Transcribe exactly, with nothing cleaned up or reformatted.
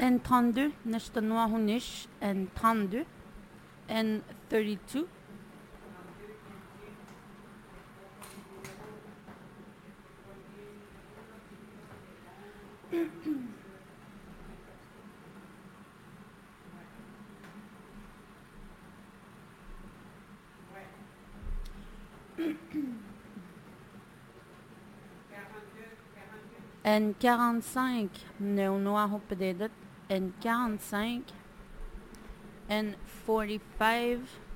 N thirty-two, Neshtanwahunish, N thirty-two, N thirty-two. N forty-five, Neonoahopededut, N forty-five, N forty-five.